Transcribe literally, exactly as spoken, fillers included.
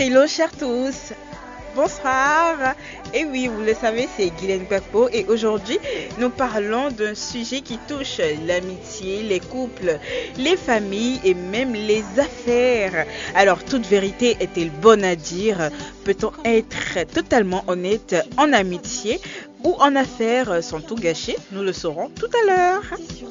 Hello chers tous, bonsoir. Et oui, vous le savez, c'est Guylaine Guapo et aujourd'hui, nous parlons d'un sujet qui touche l'amitié, les couples, les familles et même les affaires. Alors, toute vérité est-elle bonne à dire? Peut-on être totalement honnête en amitié ou en affaires sans tout gâcher? Nous le saurons tout à l'heure.